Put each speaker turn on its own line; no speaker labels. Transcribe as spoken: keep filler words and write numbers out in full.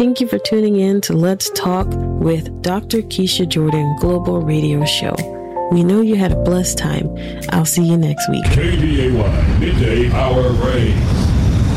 Thank you for tuning in to Let's Talk with Doctor Keisha Jordan Global Radio Show. We know you had a blessed time. I'll see you next week.
K D A Y Midday Hour Rain.